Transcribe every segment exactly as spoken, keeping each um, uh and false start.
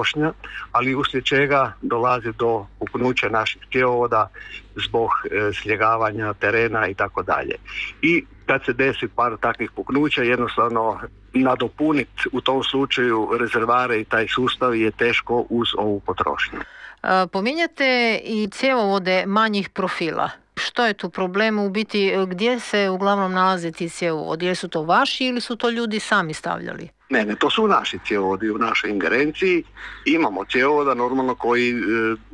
potrošnja, ali uslijed čega dolazi do puknuća naših cjevovoda zbog e, sljegavanja terena i tako dalje. I kad se desi par takvih puknuća, jednostavno nadopuniti u tom slučaju rezervare i taj sustav je teško uz ovu potrošnju. Pominjate i cjevovode manjih profila. Što je tu problem? U biti, gdje se uglavnom nalaze ti cjevovodi? Jesu to vaši ili su to ljudi sami stavljali? Ne, ne, to su naši cjevovodi u našoj ingerenciji. Imamo cjevovoda normalno koji e,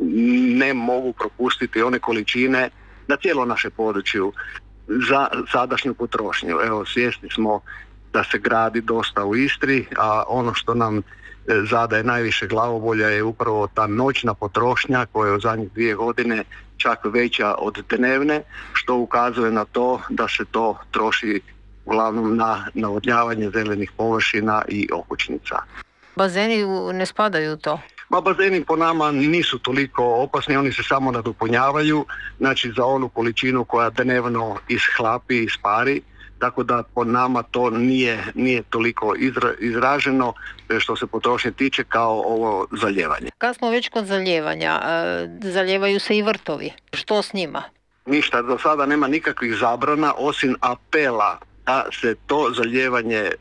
ne mogu propustiti one količine na cijelo naše području za sadašnju potrošnju. Evo, svjesni smo da se gradi dosta u Istri, a ono što nam zadaje najviše glavobolja je upravo ta noćna potrošnja koja je u zadnjih dvije godine čak veća od dnevne, što ukazuje na to da se to troši uglavnom na navodnjavanje zelenih površina i okućnica. Bazeni ne spadaju u to? Ma bazeni po nama nisu toliko opasni, oni se samo nadopunjavaju, znači za onu količinu koja dnevno ishlapi i ispari, tako da po nama to nije, nije toliko izra, izraženo što se potrošnje tiče kao ovo zalijevanje. Kad smo već kod zalijevanja, zalijevaju se i vrtovi. Što s njima? Ništa, do sada nema nikakvih zabrana osim apela da se to zalijevanje e,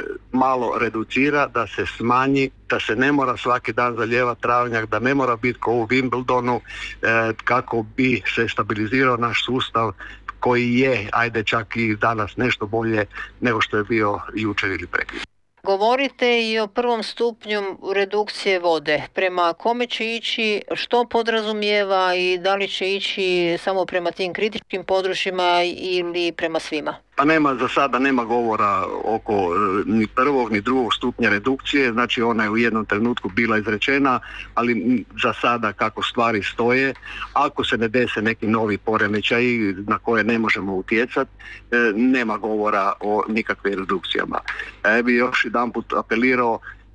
malo reducira, da se smanji, da se ne mora svaki dan zalijevati travnjak, da ne mora biti kao u Wimbledonu e, kako bi se stabilizirao naš sustav koji je, ajde čak i danas nešto bolje nego što je bio jučer ili prekjučer. Govorite i o prvom stupnju redukcije vode. Prema kome će ići, što podrazumijeva i da li će ići samo prema tim kritičkim područjima ili prema svima? Pa nema, za sada nema govora oko ni prvog ni drugog stupnja redukcije, znači ona je u jednom trenutku bila izrečena, ali za sada kako stvari stoje, ako se ne dese neki novi poremećaji na koje ne možemo utjecati, nema govora o nikakvim redukcijama. Ja bih još jedanput apelirao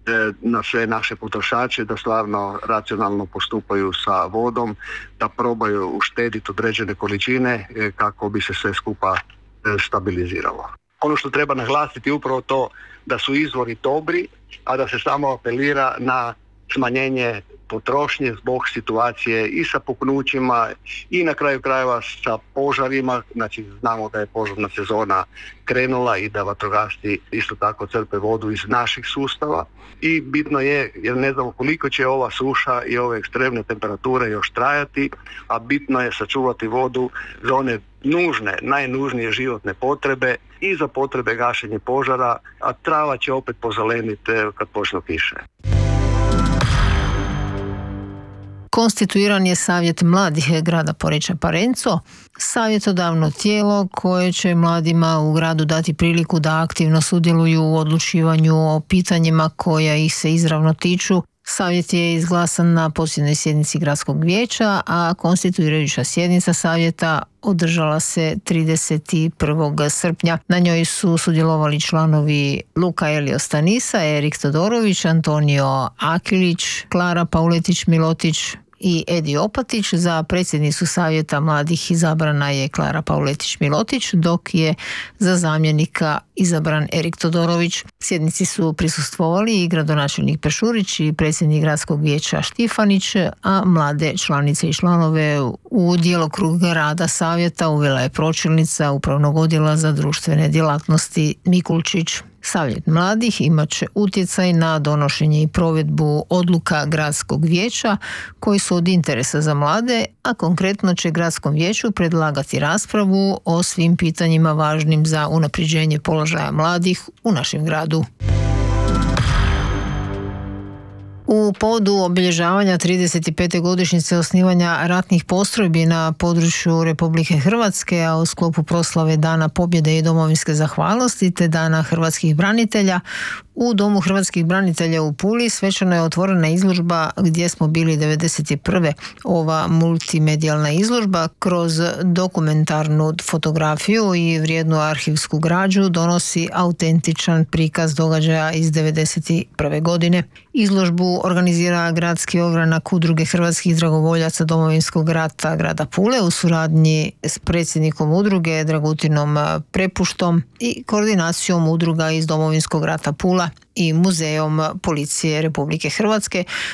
na sve naše potrošače da stvarno racionalno postupaju sa vodom, da probaju uštediti određene količine kako bi se sve skupa stabiliziralo. Ono što treba naglasiti je upravo to da su izvori dobri, a da se samo apelira na smanjenje potrošnje zbog situacije i sa puknućima i na kraju krajeva sa požarima. Znači znamo da je požarna sezona krenula i da vatrogasci isto tako crpe vodu iz naših sustava i bitno je, jer ne znamo koliko će ova suša i ove ekstremne temperature još trajati, a bitno je sačuvati vodu za one nužne, najnužnije životne potrebe i za potrebe gašenja požara, a trava će opet pozeleniti kad počnu kiše. Konstituiran je Savjet mladih grada Poreča Parenco, savjetodavno tijelo koje će mladima u gradu dati priliku da aktivno sudjeluju u odlučivanju o pitanjima koja ih se izravno tiču. Savjet je izglasan na posljednjoj sjednici gradskog vijeća, a konstituirajuća sjednica savjeta održala se trideset prvog srpnja. Na njoj su sudjelovali članovi Luka Elio Stanisa, Erik Todorović, Antonio Akilić, Klara Pauletić-Milotić i Edi Opatić. Za predsjednicu savjeta mladih izabrana je Klara Pauletić-Milotić, dok je za zamjenika izabran Erik Todorović. Sjednici su prisustvovali i gradonačelnik Pešurić i predsjednik gradskog vijeća Štifanić, a mlade članice i članove u djelokrug rada savjeta uvela je pročelnica Upravnog odjela za društvene djelatnosti Mikulčić. Savjet mladih imat će utjecaj na donošenje i provedbu odluka gradskog vijeća koji su od interesa za mlade, a konkretno će gradskom vijeću predlagati raspravu o svim pitanjima važnim za unapređenje položaja mladih u našem gradu. U povodu obilježavanja trideset pete godišnjice osnivanja ratnih postrojbi na području Republike Hrvatske, a u sklopu proslave Dana pobjede i domovinske zahvalnosti te Dana hrvatskih branitelja, u Domu hrvatskih branitelja u Puli svečano je otvorena izložba Gdje smo bili devedeset prve. Ova multimedijalna izložba kroz dokumentarnu fotografiju i vrijednu arhivsku građu donosi autentičan prikaz događaja iz devedeset prve godine. Izložbu organizira Gradski ogranak Udruge hrvatskih dragovoljaca Domovinskog rata grada Pule u suradnji s predsjednikom udruge Dragutinom Prepuštom i koordinacijom udruga iz Domovinskog rata Pula i Muzejom policije Republike Hrvatske.